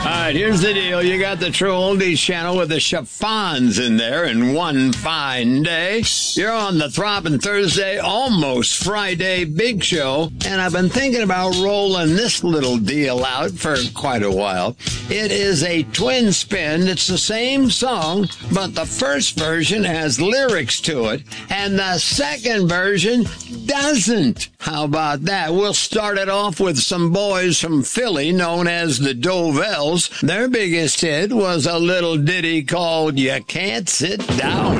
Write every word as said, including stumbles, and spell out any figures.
right, here's the deal. You got the True Oldies channel with the chiffons in there, and one fine day, you're on the Throbbing Thursday, almost Friday Big Show, and I've been thinking about rolling this little deal out for quite a while. It is a twin spin. It's the same song, but the first version has lyrics to it, and the second version doesn't. How about that? We'll start it off with some boys from Philly known as the Dovells. Their biggest hit was a little ditty called You Can't Sit Down.